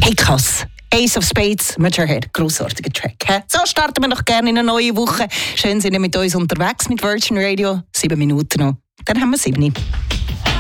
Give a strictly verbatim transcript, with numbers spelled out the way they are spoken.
Hey krass. Ace of Spades, Motorhead, grossartiger Track. He? So starten wir noch gerne in eine neue Woche. Schön sind ihr mit uns unterwegs mit Virgin Radio. Sieben Minuten noch. Dann haben wir sieben.